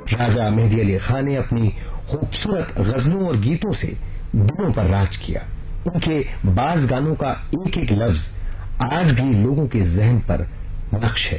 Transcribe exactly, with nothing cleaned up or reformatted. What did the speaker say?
राजा मेहदी अली खान ने अपनी खूबसूरत गजलों और गीतों से दिलों पर राज किया। उनके बाज गानों का एक एक लफ्ज आज भी लोगों के जहन पर नक्श है।